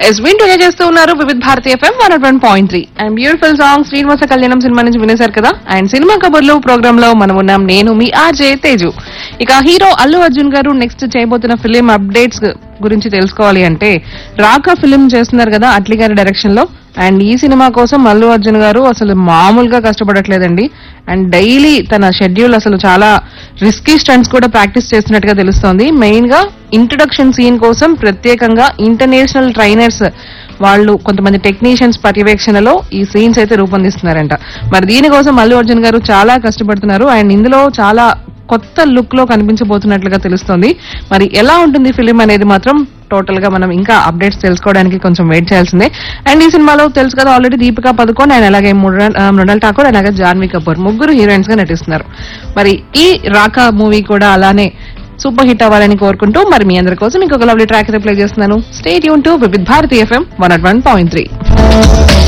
Yes వింటూనే చేస్తూ ఉన్నారు వివిధ Bharati FM 101.3 and beautiful song Srinivasa Kalyanam cinema నుంచి వినేశారు కదా. అండ్ సినిమా కబుర్లు ప్రోగ్రామ్ లో మనం ఉన్నాం, నేను మీ ఆర్జే తేజు. ఇక హీరో అల్లు అర్జున్ గారు నెక్స్ట్ చేయబోతున్న ఫిలిం అప్డేట్స్ గురించి తెలుసుకోవాలి అంటే రాకా ఫిలిం చేస్తున్నారు కదా అట్లీ గారి డైరెక్షన్ లో. అండ్ ఈ సినిమా కోసం అల్లు అర్జున్ గారు అసలు మామూలుగా కష్టపడట్లేదండి. అండ్ డైలీ తన షెడ్యూల్ అసలు చాలా రిస్కీ స్టంట్స్ కూడా ప్రాక్టీస్ చేస్తున్నట్టుగా తెలుస్తోంది. మెయిన్ గా ఇంట్రొడక్షన్ సీన్ కోసం ప్రత్యేకంగా ఇంటర్నేషనల్ ట్రైనర్స్ వాళ్ళు కొంతమంది టెక్నీషియన్స్ పర్యవేక్షణలో ఈ సీన్స్ అయితే రూపొందిస్తున్నారంట. మరి దీనికోసం అల్లు అర్జున్ గారు చాలా కష్టపడుతున్నారు. అండ్ ఇందులో చాలా కొత్త లుక్ లో కనిపించబోతున్నట్లుగా తెలుస్తోంది. మరి ఎలా ఉంటుంది ఫిలిం అనేది మాత్రం టోటల్ గా మనం ఇంకా అప్డేట్స్ తెలుసుకోవడానికి కొంచెం వెయిట్ చేయాల్సిందే. అండ్ ఈ సినిమాలో తెలుసు కదా ఆల్రెడీ దీపికా పదుకోన్ అండ్ అలాగే మృణాల్ ఠాకూర్ అలాగే జాన్వీ కపూర్ ముగ్గురు హీరోయిన్స్ గా నటిస్తున్నారు. మరి ఈ రాకా మూవీ కూడా అలానే సూపర్ హిట్ అవ్వాలని కోరుకుంటూ మరి మీ అందరి కోసం ఇంకొక లవ్లీ ట్రాక్ అయితే ప్లే చేస్తున్నాను. స్టే ట్యూన్ టు వివిధ భారతి ఎఫ్ఎం 101.3.